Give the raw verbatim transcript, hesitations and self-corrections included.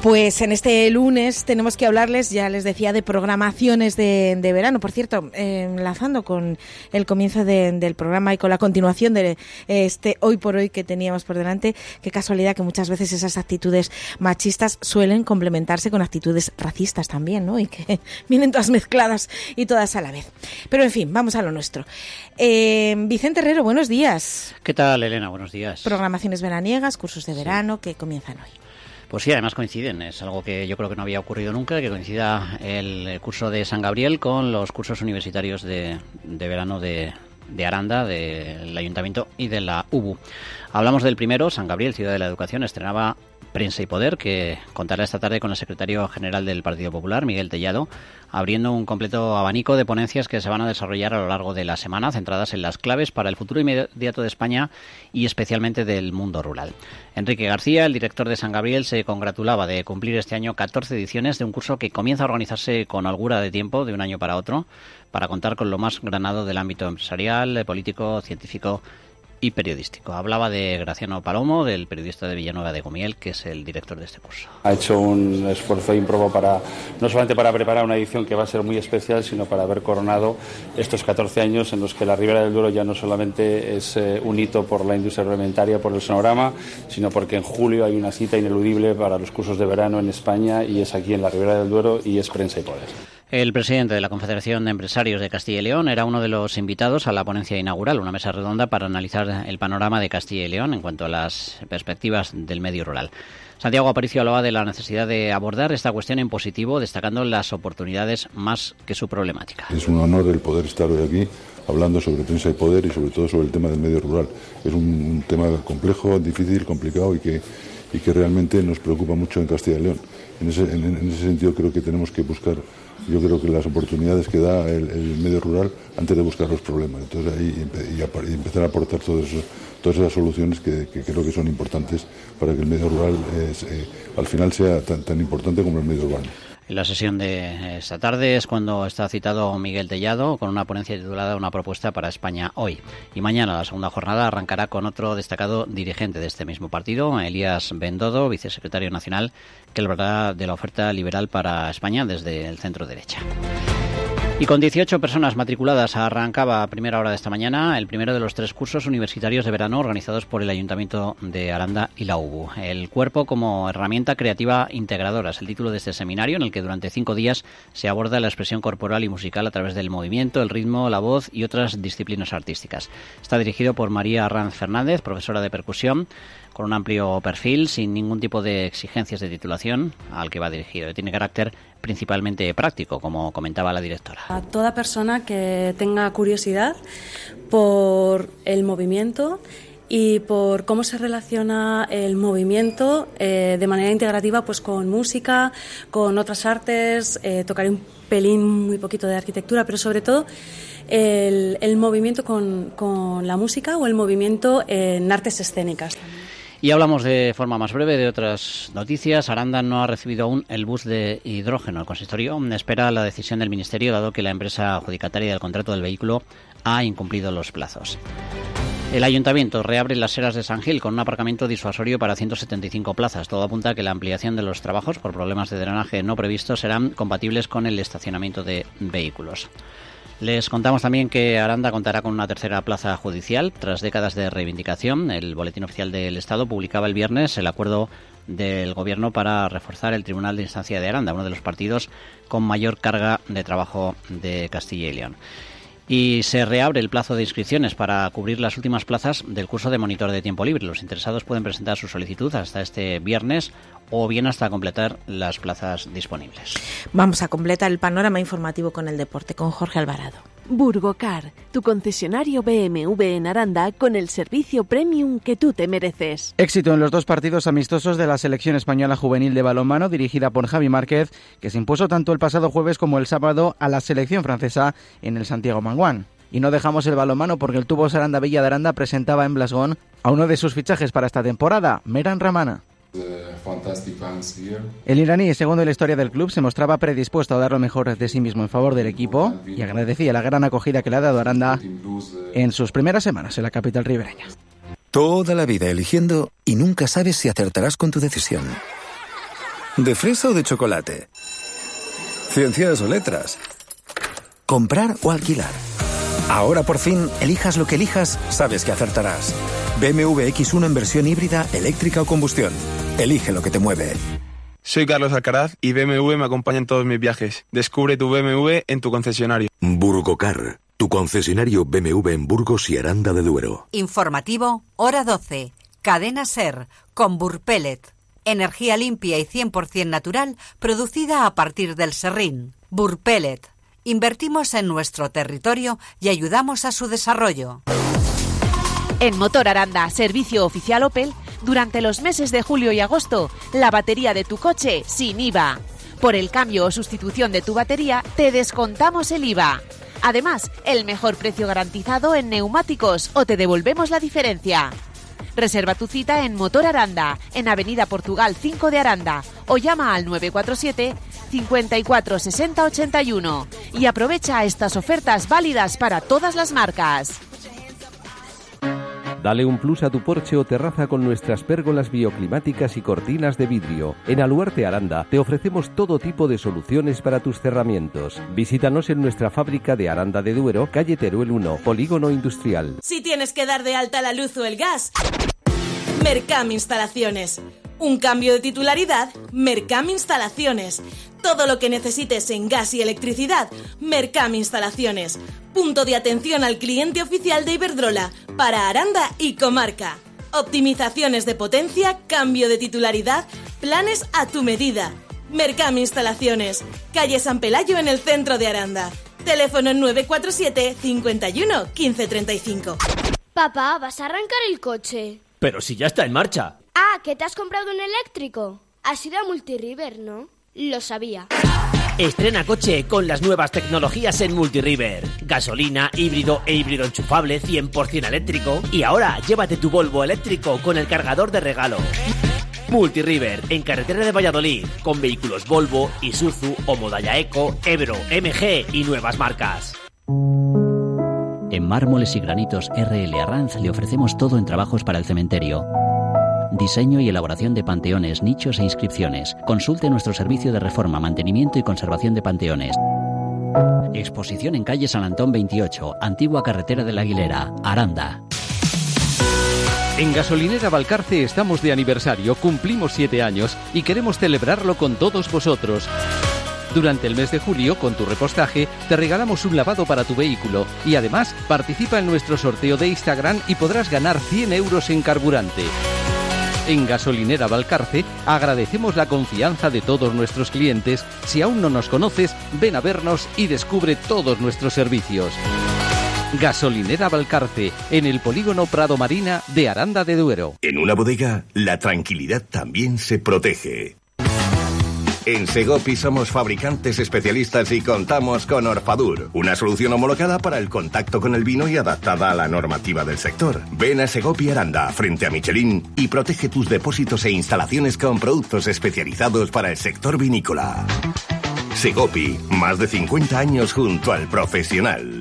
Pues en este lunes tenemos que hablarles, ya les decía, de programaciones de, de verano. Por cierto, eh, enlazando con el comienzo de, del programa y con la continuación de este Hoy por Hoy que teníamos por delante, qué casualidad que muchas veces esas actitudes machistas suelen complementarse con actitudes racistas también, ¿no? Y que vienen todas mezcladas y todas a la vez. Pero en fin, vamos a lo nuestro. Eh, Vicente Herrero, buenos días. ¿Qué tal, Elena? Buenos días. Programaciones veraniegas, cursos de verano sí. que comienzan hoy. Pues sí, además coinciden, es algo que yo creo que no había ocurrido nunca, que coincida el curso de San Gabriel con los cursos universitarios de, de verano de, de Aranda, del Ayuntamiento y de la U B U. Hablamos del primero, San Gabriel, Ciudad de la Educación, estrenaba Prensa y Poder, que contará esta tarde con el secretario general del Partido Popular, Miguel Tellado, abriendo un completo abanico de ponencias que se van a desarrollar a lo largo de la semana, centradas en las claves para el futuro inmediato de España y especialmente del mundo rural. Enrique García, el director de San Gabriel, se congratulaba de cumplir este año catorce ediciones de un curso que comienza a organizarse con holgura de tiempo, de un año para otro, para contar con lo más granado del ámbito empresarial, político, científico y periodístico. Hablaba de Graciano Palomo, del periodista de Villanueva de Gumiel, que es el director de este curso. Ha hecho un esfuerzo ímprobo para, no solamente para preparar una edición que va a ser muy especial, sino para haber coronado estos catorce años en los que la Ribera del Duero ya no solamente es eh, un hito por la industria agroalimentaria, por el sonorama, sino porque en julio hay una cita ineludible para los cursos de verano en España y es aquí en la Ribera del Duero y es Prensa y Poder. El presidente de la Confederación de Empresarios de Castilla y León era uno de los invitados a la ponencia inaugural, una mesa redonda para analizar el panorama de Castilla y León en cuanto a las perspectivas del medio rural. Santiago Aparicio hablaba de la necesidad de abordar esta cuestión en positivo, destacando las oportunidades más que su problemática. Es un honor el poder estar hoy aquí hablando sobre Prensa y Poder y sobre todo sobre el tema del medio rural. Es un, un tema complejo, difícil, complicado y que, y que realmente nos preocupa mucho en Castilla y León. En ese, en, en ese sentido creo que tenemos que buscar, yo creo que las oportunidades que da el, el medio rural antes de buscar los problemas. Entonces ahí y, y empezar a aportar todo eso, todas esas soluciones que, que creo que son importantes para que el medio rural es, eh, al final sea tan, tan importante como el medio urbano. En la sesión de esta tarde es cuando está citado Miguel Tellado con una ponencia titulada Una propuesta para España hoy. Y mañana la segunda jornada arrancará con otro destacado dirigente de este mismo partido, Elías Bendodo, vicesecretario nacional, que hablará de la oferta liberal para España desde el centro derecha. Y con dieciocho personas matriculadas arrancaba a primera hora de esta mañana el primero de los tres cursos universitarios de verano organizados por el Ayuntamiento de Aranda y la U B U. El cuerpo como herramienta creativa integradora es el título de este seminario, en el que durante cinco días se aborda la expresión corporal y musical a través del movimiento, el ritmo, la voz y otras disciplinas artísticas. Está dirigido por María Arranz Fernández, profesora de percusión, con un amplio perfil, sin ningún tipo de exigencias de titulación al que va dirigido. Tiene carácter principalmente práctico, como comentaba la directora. A toda persona que tenga curiosidad por el movimiento y por cómo se relaciona el movimiento eh, de manera integrativa pues con música, con otras artes, eh, tocaré un pelín, muy poquito de arquitectura, pero sobre todo el, el movimiento con, con la música o el movimiento en artes escénicas. Y hablamos de forma más breve de otras noticias. Aranda no ha recibido aún el bus de hidrógeno. El consistorio espera la decisión del Ministerio, dado que la empresa adjudicataria del contrato del vehículo ha incumplido los plazos. El Ayuntamiento reabre las Eras de San Gil con un aparcamiento disuasorio para ciento setenta y cinco plazas. Todo apunta a que la ampliación de los trabajos por problemas de drenaje no previstos serán compatibles con el estacionamiento de vehículos. Les contamos también que Aranda contará con una tercera plaza judicial. Tras décadas de reivindicación, el Boletín Oficial del Estado publicaba el viernes el acuerdo del Gobierno para reforzar el Tribunal de Instancia de Aranda, uno de los partidos con mayor carga de trabajo de Castilla y León. Y se reabre el plazo de inscripciones para cubrir las últimas plazas del curso de monitor de tiempo libre. Los interesados pueden presentar su solicitud hasta este viernes o bien hasta completar las plazas disponibles. Vamos a completar el panorama informativo con el deporte, con Jorge Alvarado. Burgocar, tu concesionario B M W en Aranda con el servicio premium que tú te mereces. Éxito en los dos partidos amistosos de la selección española juvenil de balonmano dirigida por Javi Márquez, que se impuso tanto el pasado jueves como el sábado a la selección francesa en el Santiago Manguán. Y no dejamos el balonmano porque el Tubos Aranda Villa de Aranda presentaba en Blasgón a uno de sus fichajes para esta temporada, Meran Ramana. El iraní, segundo en la historia del club, se mostraba predispuesto a dar lo mejor de sí mismo en favor del equipo y agradecía la gran acogida que le ha dado Aranda en sus primeras semanas en la capital ribereña. Toda la vida eligiendo y nunca sabes si acertarás con tu decisión. ¿De fresa o de chocolate? ¿Ciencias o letras? ¿Comprar o alquilar? Ahora por fin, elijas lo que elijas, sabes que acertarás. B M W equis uno en versión híbrida, eléctrica o combustión. Elige lo que te mueve. Soy Carlos Alcaraz y B M W me acompaña en todos mis viajes. Descubre tu B M W en tu concesionario. Burgocar, tu concesionario B M W en Burgos y Aranda de Duero. Informativo, hora doce. Cadena SER, con Burpellet. Energía limpia y cien por ciento natural, producida a partir del serrín. Burpellet. Invertimos en nuestro territorio y ayudamos a su desarrollo. En Motor Aranda, servicio oficial Opel, durante los meses de julio y agosto, la batería de tu coche sin I V A. Por el cambio o sustitución de tu batería, te descontamos el I V A. Además, el mejor precio garantizado en neumáticos o te devolvemos la diferencia. Reserva tu cita en Motor Aranda, en Avenida Portugal cinco de Aranda, o llama al nueve cuatro siete, cinco cuatro, seis cero ocho uno y aprovecha estas ofertas válidas para todas las marcas. Dale un plus a tu porche o terraza con nuestras pérgolas bioclimáticas y cortinas de vidrio. En Aluarte Aranda te ofrecemos todo tipo de soluciones para tus cerramientos. Visítanos en nuestra fábrica de Aranda de Duero, calle Teruel uno, Polígono Industrial. Si tienes que dar de alta la luz o el gas, Mercam Instalaciones. Un cambio de titularidad, Mercam Instalaciones. Todo lo que necesites en gas y electricidad, Mercam Instalaciones. Punto de atención al cliente oficial de Iberdrola, para Aranda y comarca. Optimizaciones de potencia, cambio de titularidad, planes a tu medida. Mercam Instalaciones, calle San Pelayo en el centro de Aranda. Teléfono nueve cuatro siete, cinco uno, uno cinco tres cinco. Papá, ¿vas a arrancar el coche? Pero si ya está en marcha. Ah, ¿que te has comprado un eléctrico? Has ido a Multiriver, ¿no? Lo sabía. Estrena coche con las nuevas tecnologías en Multiriver. Gasolina, híbrido e híbrido enchufable cien por ciento eléctrico. Y ahora llévate tu Volvo eléctrico con el cargador de regalo. Multiriver, en carretera de Valladolid, con vehículos Volvo, Isuzu o Modaya Eco, Ebro, M G y nuevas marcas. En Mármoles y Granitos R L Arranz le ofrecemos todo en trabajos para el cementerio. Diseño y elaboración de panteones, nichos e inscripciones. Consulte nuestro servicio de reforma, mantenimiento y conservación de panteones. Exposición en calle San Antón veintiocho, antigua carretera de la Aguilera, Aranda. En Gasolinera Valcarce estamos de aniversario, cumplimos siete años y queremos celebrarlo con todos vosotros. Durante el mes de julio, con tu repostaje, te regalamos un lavado para tu vehículo y además participa en nuestro sorteo de Instagram y podrás ganar cien euros en carburante. En Gasolinera Valcarce agradecemos la confianza de todos nuestros clientes. Si aún no nos conoces, ven a vernos y descubre todos nuestros servicios. Gasolinera Valcarce, en el polígono Prado Marina de Aranda de Duero. En una bodega, la tranquilidad también se protege. En Segopi somos fabricantes especialistas y contamos con Orfadur, una solución homologada para el contacto con el vino y adaptada a la normativa del sector. Ven a Segopi Aranda, frente a Michelin, y protege tus depósitos e instalaciones con productos especializados para el sector vinícola. Segopi, más de cincuenta años junto al profesional.